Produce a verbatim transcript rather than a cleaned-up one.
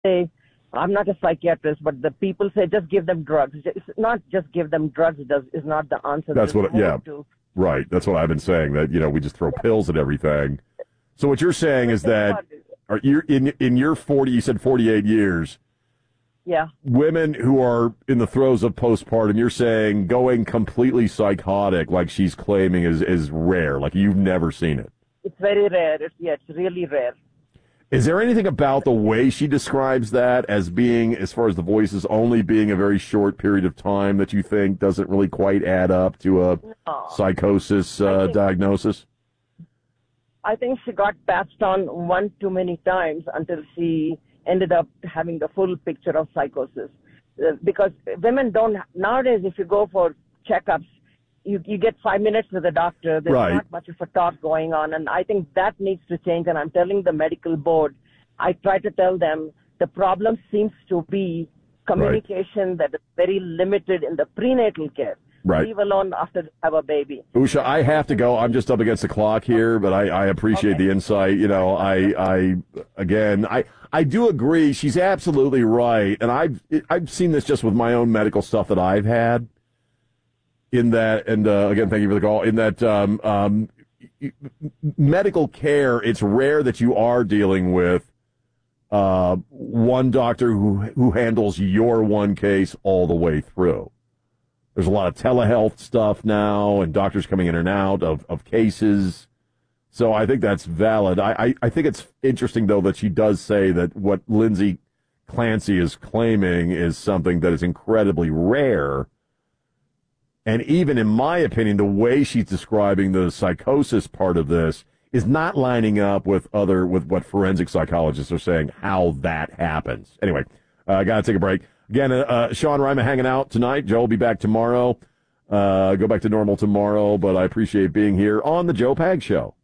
say, I'm not a psychiatrist, but the people say just give them drugs. It's not just give them drugs does is not the answer. That's There's what, yeah, to, right. That's what I've been saying, that, you know, we just throw pills at everything. So what you're saying is that are you in in your forty, you said forty-eight years, yeah, women who are in the throes of postpartum, you're saying going completely psychotic like she's claiming is, is rare, like you've never seen it. It's very rare. It's, yeah, it's really rare. Is there anything about the way she describes that as being, as far as the voices, only being a very short period of time that you think doesn't really quite add up to a no. psychosis uh, think, diagnosis? I think she got passed on one too many times until she ended up having the full picture of psychosis. Uh, because women don't, nowadays if you go for checkups, you you get five minutes with the doctor. There's right. not much of a talk going on. And I think that needs to change. And I'm telling the medical board, I try to tell them the problem seems to be communication right. that is very limited in the prenatal care. Right. Leave alone after they have a baby. Usha, I have to go. I'm just up against the clock here, but I, I appreciate okay. the insight. You know, I, I, again, I, I do agree. She's absolutely right. And I've, I've seen this just with my own medical stuff that I've had. In that, and uh, again, thank you for the call, in that um, um, medical care, it's rare that you are dealing with uh, one doctor who who handles your one case all the way through. There's a lot of telehealth stuff now, and doctors coming in and out of, of cases. So I think that's valid. I, I, I think it's interesting, though, that she does say that what Lindsay Clancy is claiming is something that is incredibly rare. And even in my opinion, the way she's describing the psychosis part of this is not lining up with other with what forensic psychologists are saying how that happens. Anyway, I uh, got to take a break. Again, uh, Sean Rima hanging out tonight. Joe will be back tomorrow. Uh, go back to normal tomorrow, but I appreciate being here on the Joe Pags Show.